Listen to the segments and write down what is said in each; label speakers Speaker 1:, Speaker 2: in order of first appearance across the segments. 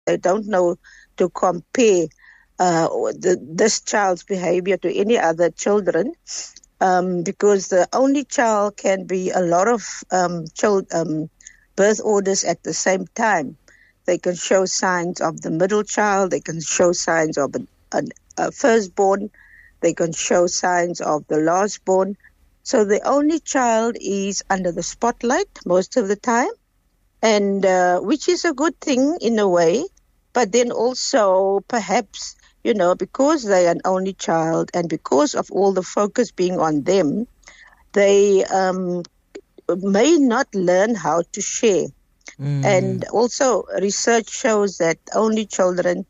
Speaker 1: They don't know to compare this child's behavior to any other children, because the only child can be a lot of birth orders at the same time. They can show signs of the middle child. They can show signs of a firstborn. They can show signs of the lastborn. So the only child is under the spotlight most of the time, and which is a good thing in a way. But then also perhaps, because they are an only child and because of all the focus being on them, they may not learn how to share. And also research shows that only children,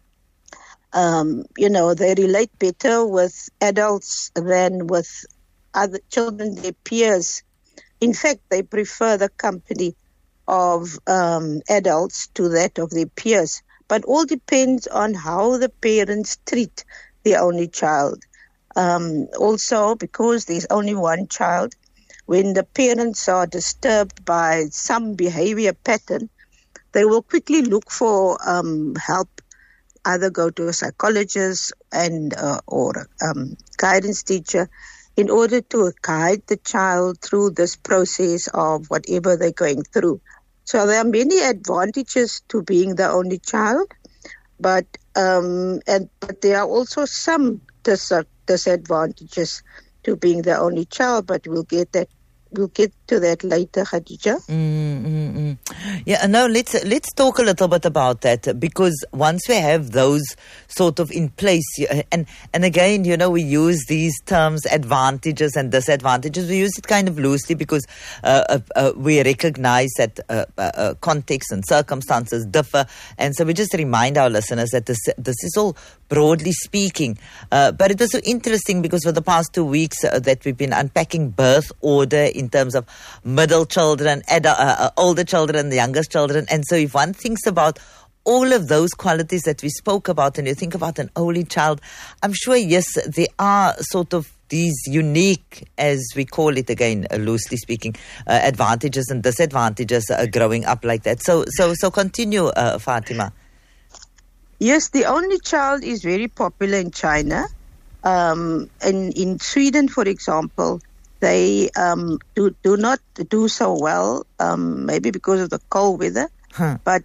Speaker 1: they relate better with adults than with other children, their peers. In fact, they prefer the company of adults to that of their peers. But all depends on how the parents treat the only child. Also, because there's only one child, when the parents are disturbed by some behavior pattern, they will quickly look for help, either go to a psychologist or a guidance teacher in order to guide the child through this process of whatever they're going through. So there are many advantages to being the only child, but there are also some disadvantages to being the only child. But we'll get to that later, Khadija.
Speaker 2: Yeah, no, let's talk a little bit about that, because once we have those sort of in place, and again, we use these terms, advantages and disadvantages. We use it kind of loosely because we recognize that context and circumstances differ, and so we just remind our listeners that this is all broadly speaking. But it was so interesting because for the past 2 weeks that we've been unpacking birth order in terms of middle children, older children, the youngest children. And so if one thinks about all of those qualities that we spoke about and you think about an only child, I'm sure, yes, there are sort of these unique, as we call it again, loosely speaking, advantages and disadvantages growing up like that. So continue, Fatima.
Speaker 1: Yes, the only child is very popular in China. In Sweden, for example, they do not do so well, maybe because of the cold weather. But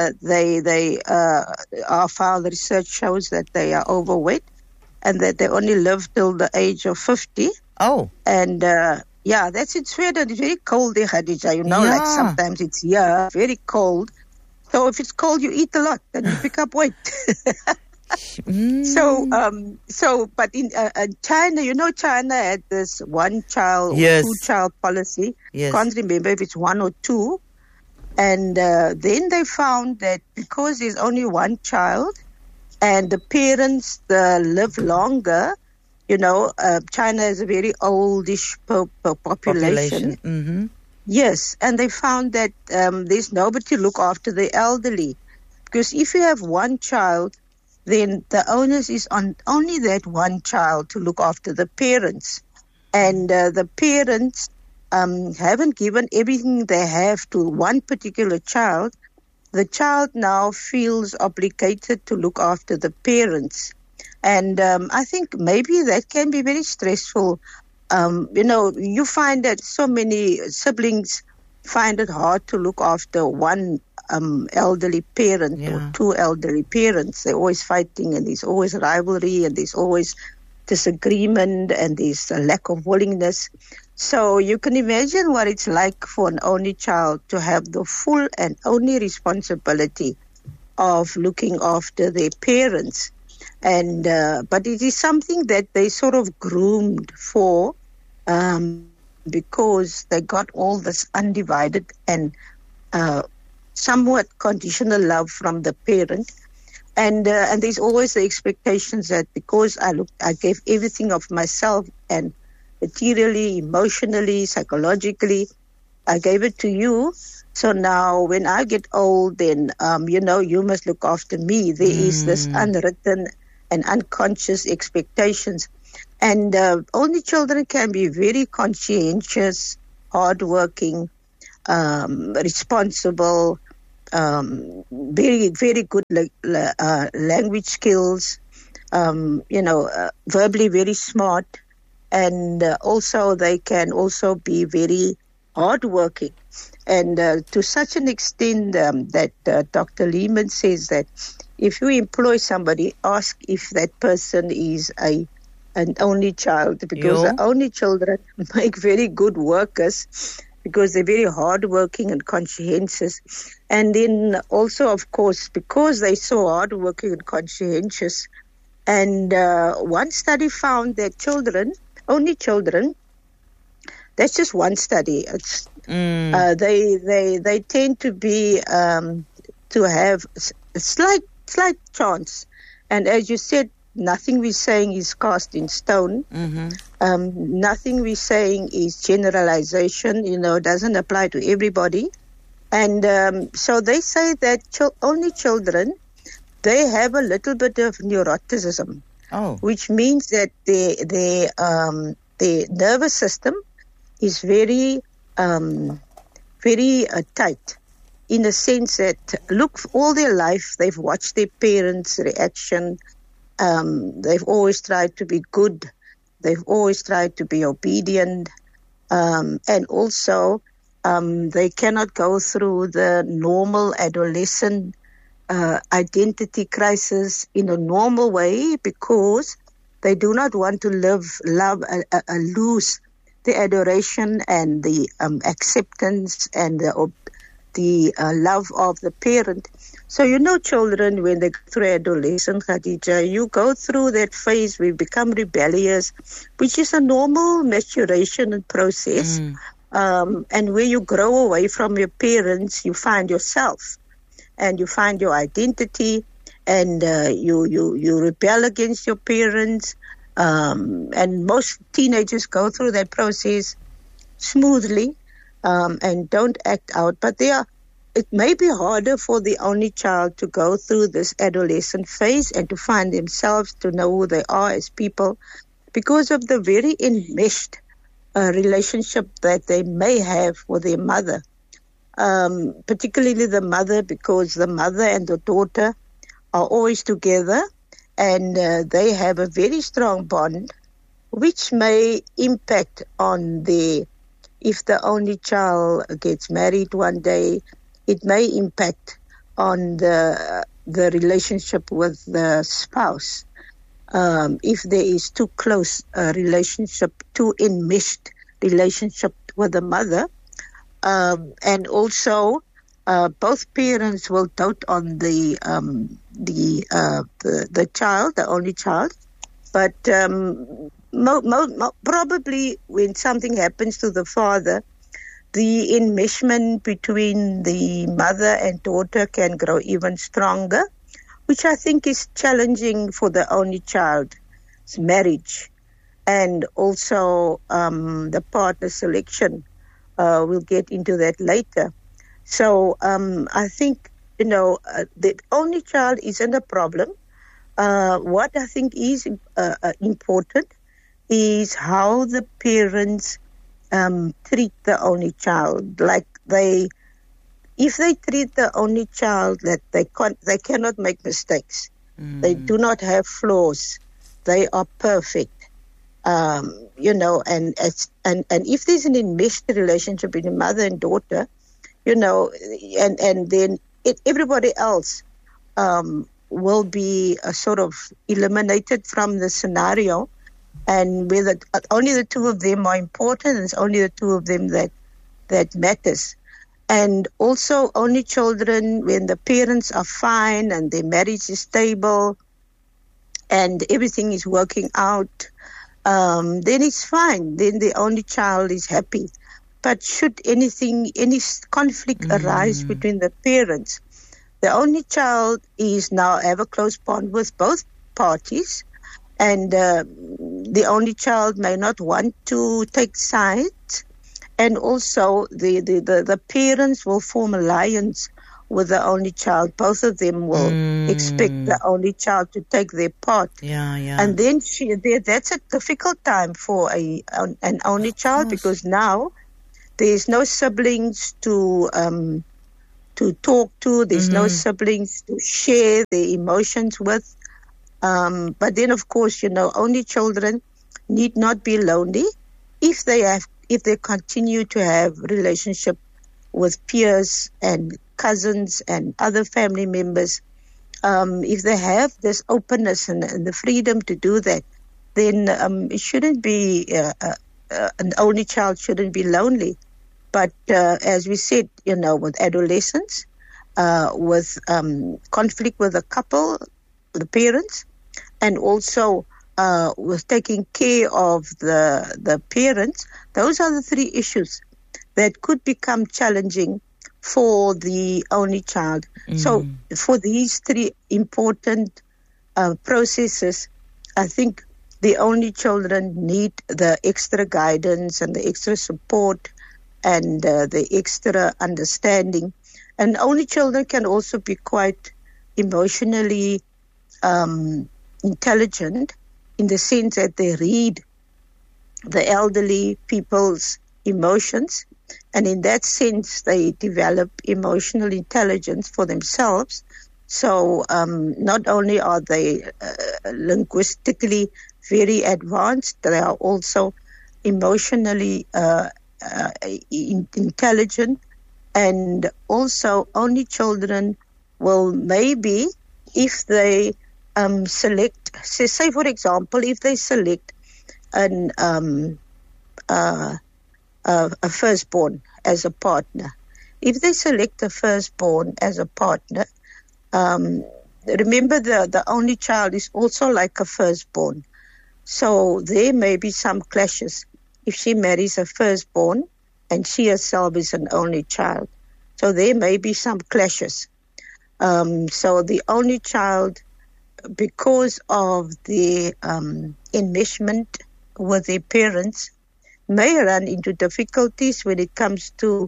Speaker 1: our file research shows that they are overweight and that they only live till the age of 50.
Speaker 2: Oh.
Speaker 1: And that's in Sweden. It's very cold there, Khadija. Like sometimes it's very cold. So if it's cold, you eat a lot and you pick up weight. But in China, China had this one child,
Speaker 2: yes,
Speaker 1: two child policy.
Speaker 2: Yes.
Speaker 1: Can't remember if it's one or two. And then they found that because there's only one child and the parents live longer, China is a very oldish population.
Speaker 2: Mm-hmm.
Speaker 1: Yes, and they found that there's nobody to look after the elderly. Because if you have one child, then the onus is on only that one child to look after the parents. And the parents haven't given everything they have to one particular child. The child now feels obligated to look after the parents. And I think maybe that can be very stressful. You find that so many siblings find it hard to look after one elderly parent or two elderly parents. They're always fighting and there's always rivalry and there's always disagreement and there's a lack of willingness. So you can imagine what it's like for an only child to have the full and only responsibility of looking after their parents. And but it is something that they sort of groomed for because they got all this undivided and somewhat conditional love from the parent. And there's always the expectations that because I gave everything of myself and materially, emotionally, psychologically, I gave it to you. So now when I get old, then, you must look after me. There is this unwritten and unconscious expectations. And only children can be very conscientious, hardworking, responsible, very, very good language skills, verbally very smart, and also they can also be very hardworking. And to such an extent that Dr. Lehman says that if you employ somebody, ask if that person is an only child, because the only children make very good workers, because they're very hardworking and conscientious. And then also, of course, because they're so hardworking and conscientious, and one study found that only children, that's just one study. It's, they tend to be to have a slight chance. And as you said, nothing we're saying is cast in stone. Nothing we're saying is generalization. Doesn't apply to everybody. And so they say that only children, they have a little bit of neuroticism, which means that their nervous system is very tight, in the sense that, look, all their life they've watched their parents' reaction. They've always tried to be good. They've always tried to be obedient. And also, they cannot go through the normal adolescent identity crisis in a normal way, because they do not want to lose the adoration and the acceptance and the love of the parent. So, children, when they go through adolescence, Khadija, you go through that phase where you become rebellious, which is a normal maturation process. And where you grow away from your parents, you find yourself and you find your identity, and you rebel against your parents. And most teenagers go through that process smoothly and don't act out. But it may be harder for the only child to go through this adolescent phase and to find themselves, to know who they are as people, because of the very enmeshed relationship that they may have with their mother. Particularly the mother, because the mother and the daughter are always together, and they have a very strong bond, which may impact on if the only child gets married one day, it may impact on the relationship with the spouse. If there is too close a relationship, too enmeshed relationship with the mother, and also both parents will dote on the child, the only child. But probably when something happens to the father, the enmeshment between the mother and daughter can grow even stronger, which I think is challenging for the only child's marriage. And also the partner selection. We'll get into that later. So I think, the only child isn't a problem. What I think is important is how the parents treat the only child. Like if they treat the only child that they cannot make mistakes. They do not have flaws. They are perfect. And if there's an enmeshed relationship between mother and daughter, and then everybody else will be sort of eliminated from the scenario, and whether only the two of them are important, and it's only the two of them that matters. And also only children, when the parents are fine and their marriage is stable and everything is working out, then it's fine. Then the only child is happy. But should any conflict arise between the parents, the only child is now have a close bond with both parties, and the only child may not want to take sides, and also the parents will form alliance with the only child. Both of them will expect the only child to take their part. And then that's a difficult time for an only child, because now there's no siblings to to talk to. There's no siblings to share their emotions with. But then, of course, only children need not be lonely if they continue to have relationship with peers and cousins and other family members. If they have this openness and the freedom to do that, then it shouldn't be an only child shouldn't be lonely. But as we said, with adolescence, with conflict with the couple, the parents, and also with taking care of the parents, those are the three issues that could become challenging for the only child. So for these three important processes, I think the only children need the extra guidance and the extra support and the extra understanding. And only children can also be quite emotionally intelligent, in the sense that they read the elderly people's emotions, and in that sense they develop emotional intelligence for themselves. So not only are they linguistically very advanced, they are also emotionally intelligent. And also only children will maybe, if they select, say for example, if they select a firstborn as a partner. If they select a firstborn as a partner, remember the only child is also like a firstborn. So there may be some clashes if she marries a firstborn and she herself is an only child. So there may be some clashes. So the only child, because of the enmeshment with their parents, may run into difficulties when it comes to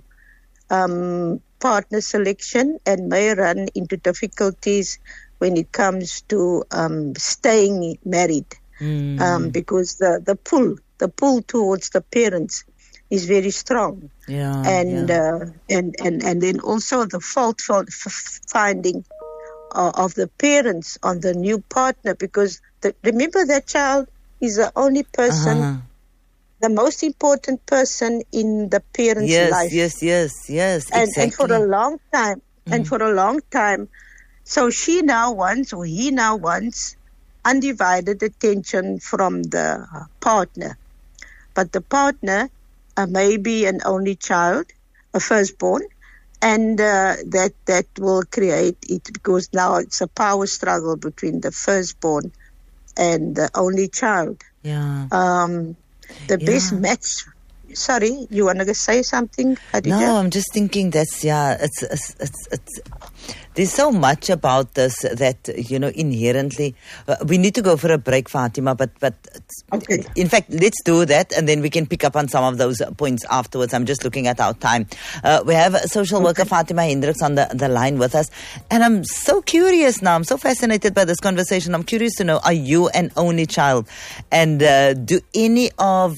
Speaker 1: partner selection, and may run into difficulties when it comes to staying married, because the pull towards the parents is very strong, and then also the fault finding of the parents on the new partner, because remember that child is the only person, the most important person in the parent's life. Yes, exactly. And for a long time, so she now wants, or he now wants, undivided attention from the partner. But the partner may be an only child, a firstborn, and that will create it, because now it's a power struggle between the firstborn and the only child. The best match. Sorry, you want to say something, Khadija?
Speaker 2: No, I'm just thinking that's, it's there's so much about this that, inherently, we need to go for a break, Fatima, but okay. In fact, let's do that, and then we can pick up on some of those points afterwards. I'm just looking at our time. We have social worker Fatima Hendricks on the line with us, and I'm so curious now. I'm so fascinated by this conversation. I'm curious to know, are you an only child? And do any of,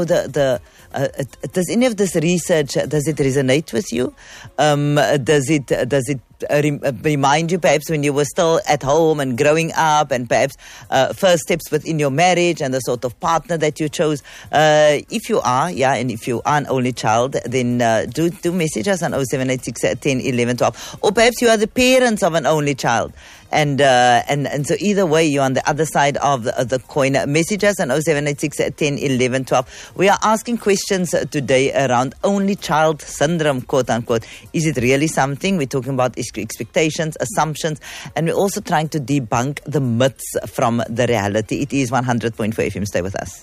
Speaker 2: does any of this research, does it resonate with you? Does it remind you perhaps when you were still at home and growing up, and perhaps first steps within your marriage and the sort of partner that you chose? If you are, and if you are an only child, then do message us on 0786 10 11 12. Or perhaps you are the parents of an only child. And so either way, you're on the other side of the coin. Message us on 0786 10 11 12. We are asking questions today around only child syndrome, quote unquote. Is it really something? We're talking about expectations, assumptions, and we're also trying to debunk the myths from the reality. It is 100.4 FM. Stay with us.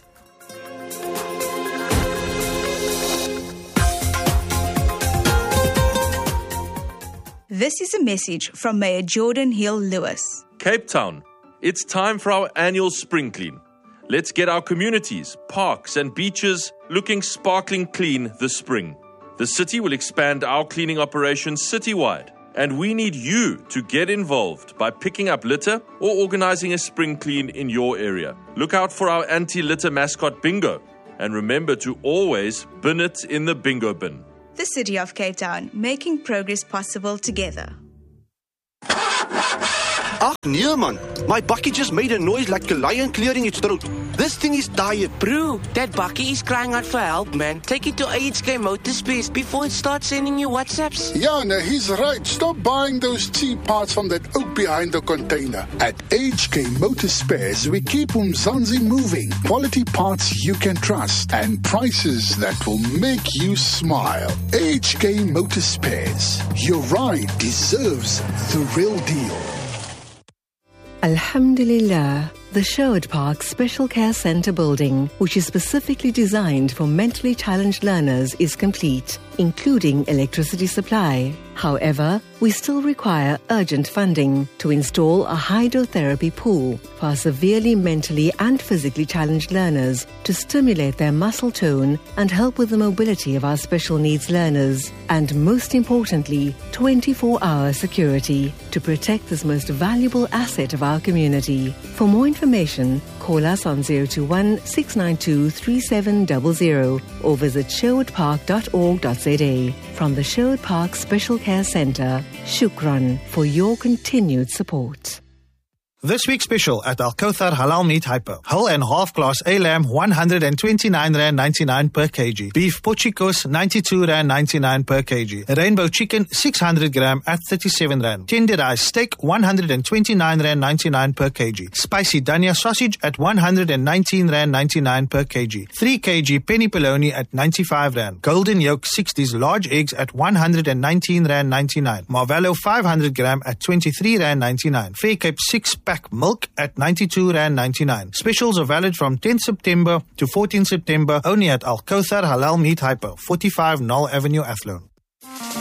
Speaker 3: This is a message from Mayor Jordan Hill-Lewis.
Speaker 4: Cape Town, it's time for our annual spring clean. Let's get our communities, parks and beaches looking sparkling clean this spring. The city will expand our cleaning operations citywide, and we need you to get involved by picking up litter or organizing a spring clean in your area. Look out for our anti-litter mascot bingo, and remember to always bin it in the bingo bin.
Speaker 3: the City of Cape Town, making progress possible together.
Speaker 5: Ach nee man, my bakkie just made a noise like a lion clearing its throat. This thing is tired.
Speaker 6: Bro, that bakkie is crying out for help, man. Take it to HK Motorspace before it starts sending you WhatsApps.
Speaker 7: Yeah, no, he's right. Stop buying those cheap parts from that oak behind the container. At HK Motorspares, we keep Umzansi moving. Quality parts you can trust and prices that will make you smile. HK Motorspares. Your ride deserves the real deal.
Speaker 8: Alhamdulillah, the Sherwood Park Special Care Centre building, which is specifically designed for mentally challenged learners, is complete, including electricity supply. However, we still require urgent funding to install a hydrotherapy pool for our severely mentally and physically challenged learners to stimulate their muscle tone and help with the mobility of our special needs learners. And most importantly, 24-hour security to protect this most valuable asset of our community. For more information, call us on 021 692 3700 or visit sherwoodpark.org.za. From the Sherwood Park Special Care Centre, Shukran for your continued support.
Speaker 9: This week's special at Al Kauthar Halal Meat Hyper. Whole and half class A lamb, R129.99 per kg. Beef Pochicos, R92.99 per kg. Rainbow chicken, 600 gram at R37. Tenderized steak, R129.99 per kg. Spicy Dania sausage at R119.99 per kg. 3 kg penny polony at R95. Golden yolk 60s large eggs at R119.99. Marvello 500 gram at R23.99. Fair Cape 6-pack milk at R92.99. Specials are valid from 10th September to 14th September only at Al Kauthar Halal Meat Hyper, 45 Knoll Avenue, Athlone.